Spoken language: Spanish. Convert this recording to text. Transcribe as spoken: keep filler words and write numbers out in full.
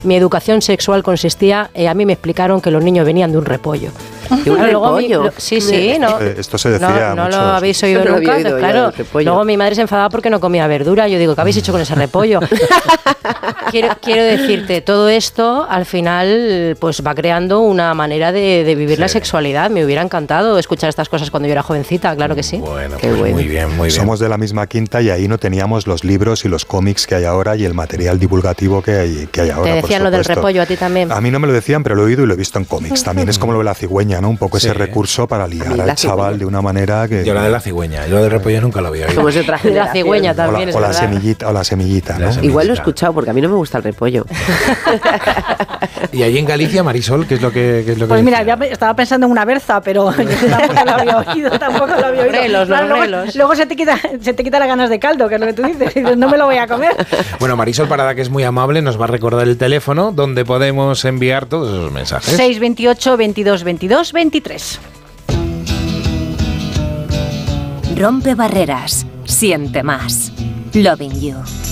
mi educación sexual consistía, eh, a mí me explicaron que los niños venían de un repollo. ¿De un repollo? Mi, lo, sí, sí, no. Esto se decía No, no muchos, lo habéis oído no nunca. lo oído Claro. Luego mi madre se enfadaba porque no comía verdura. Yo digo, ¿qué habéis hecho con ese repollo? quiero, quiero decirte, todo esto al final pues va creando una manera de, de vivir sí. la sexualidad. Me hubiera encantado escuchar estas cosas cuando yo era jovencita, claro que sí. Bueno, Qué pues bueno. muy bien, muy bien. Somos de la misma quinta y ahí no teníamos los libros y los cómics que hay ahora y el material divulgativo que hay, que hay ahora. Te decían lo del repollo a ti también. A mí no me lo decían, pero lo he oído y lo he visto en cómics. También es como lo de la cigüeña, ¿no? Un poco sí. ese recurso para liar al chaval de una manera que... Yo la de la cigüeña, yo la del repollo nunca lo había oído. Como es otra de la cigüeña también, o la, es o la verdad. semillita, o la semillita, ¿no? La Igual lo he escuchado porque a mí no me gusta el repollo. Y allí en Galicia, Marisol, ¿qué es lo que, qué es lo que Pues mira, decía? ya estaba pensando en una berza, pero yo tampoco lo había oído, tampoco lo había oído. Grelos, los luego, grelos. luego se te quita, se te quita las ganas de caldo, que es lo que tú dices, y dices, no me lo voy a comer. Bueno, Marisol Parada, que es muy amable, nos va a recordar el teléfono donde podemos enviar todos esos mensajes. seis veintiocho, veintidós, veintidós, veintitrés. Rompe barreras, siente más. Loving You.